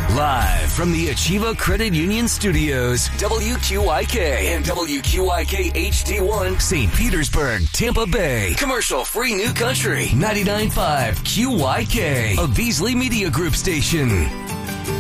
Live from the Achieva Credit Union Studios, WQIK and WQIK HD1, St. Petersburg, Tampa Bay. Commercial-free New Country, 99.5 QYK, a Beasley Media Group station.